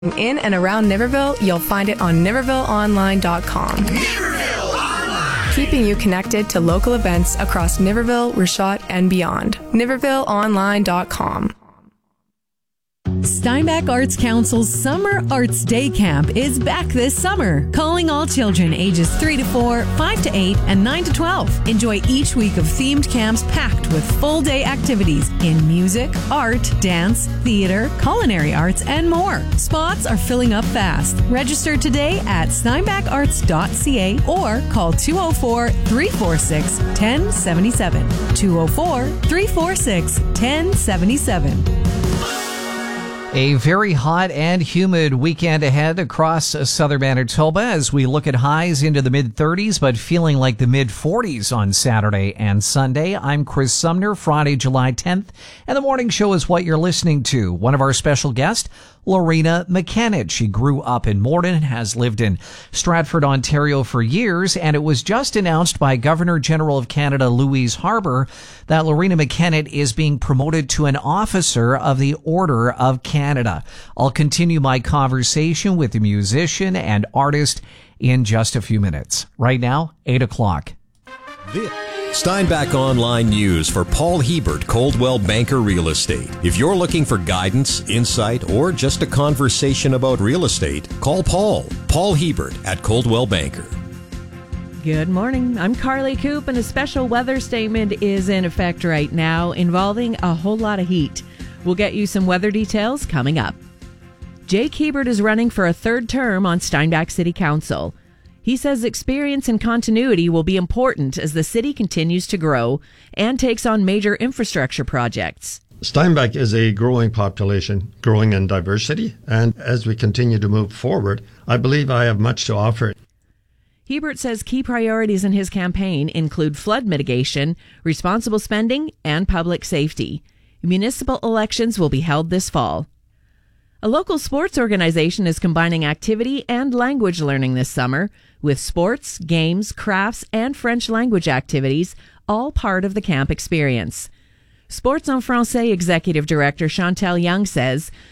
In and around Niverville, you'll find it on NivervilleOnline.com. Niverville Online! Keeping you connected to local events across Niverville, Richot, and beyond. NivervilleOnline.com. Steinbach Arts Council's Summer Arts Day Camp is back this summer, calling all children ages 3 to 4, 5 to 8, and 9 to 12. Enjoy each week of themed camps packed with full-day activities in music, art, dance, theater, culinary arts, and more. Spots are filling up fast. Register today at steinbacharts.ca or call 204-346-1077. 204-346-1077. A very hot and humid weekend ahead across southern Manitoba as we look at highs into the mid-30s, but feeling like the mid-40s on Saturday and Sunday. I'm Chris Sumner, Friday, July 10th, and the morning show is what you're listening to. One of our special guests, Lorena McKennett. She grew up in Morden and has lived in Stratford, Ontario for years, and it was just announced by Governor General of Canada Louise Harbour that Lorena McKennett is being promoted to an officer of the Order of Canada. I'll continue my conversation with the musician and artist in just a few minutes. Right now, 8 o'clock. Steinbach Online News for Paul Hebert, Coldwell Banker Real Estate. If you're looking for guidance, insight, or just a conversation about real estate, call Paul Hebert at Coldwell Banker. Good morning. I'm Carly Coop, and a special weather statement is in effect right now involving a whole lot of heat. We'll get you some weather details coming up. Jake Hebert is running for a third term on Steinbach City Council. He says experience and continuity will be important as the city continues to grow and takes on major infrastructure projects. Steinbach is a growing population, growing in diversity, and as we continue to move forward, I believe I have much to offer. Hebert says key priorities in his campaign include flood mitigation, responsible spending, and public safety. Municipal elections will be held this fall. A local sports organization is combining activity and language learning this summer with sports, games, crafts, and French language activities, all part of the camp experience. Sports en Français Executive Director Chantal Young says